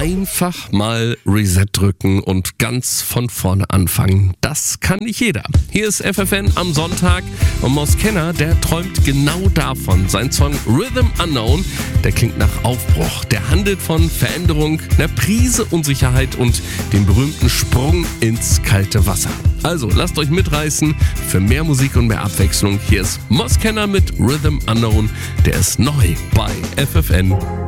Einfach mal Reset drücken und ganz von vorne anfangen. Das kann nicht jeder. Hier ist FFN am Sonntag und Mos Kenner, der träumt genau davon. Sein Song Rhythm Unknown, der klingt nach Aufbruch. Der handelt von Veränderung, einer Prise Unsicherheit und dem berühmten Sprung ins kalte Wasser. Also lasst euch mitreißen für mehr Musik und mehr Abwechslung. Hier ist Mos Kenner mit Rhythm Unknown. Der ist neu bei FFN.